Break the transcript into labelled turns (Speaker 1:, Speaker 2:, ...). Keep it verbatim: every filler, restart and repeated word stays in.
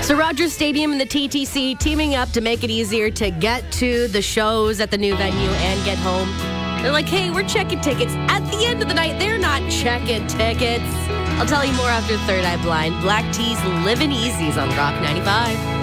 Speaker 1: So Rogers Stadium and the T T C teaming up to make it easier to get to the shows at the new venue and get home. They're like, hey, we're checking tickets. At the end of the night, they're not checking tickets. I'll tell you more after Third Eye Blind. Black Tees, Livin' Easy's on Rock ninety-five.